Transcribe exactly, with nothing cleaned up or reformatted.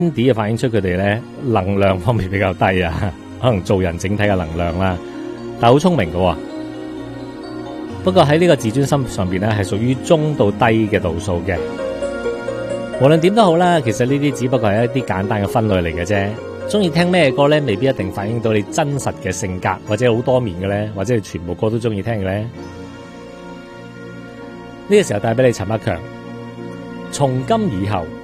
啲就反映出佢哋咧能量方面比較低啊，可能做人整體嘅能量啦，但係好聰明嘅。不過喺呢個自尊心上邊咧，係屬於中到低嘅度數嘅。無論點都好啦，其實呢啲只不過係一啲簡單嘅分類嚟嘅啫。中意聽咩歌咧，未必一定反映到你真實嘅性格，或者好多面嘅咧，或者係全部歌都中意聽嘅咧。呢個時候帶俾你陳百強，從今以後。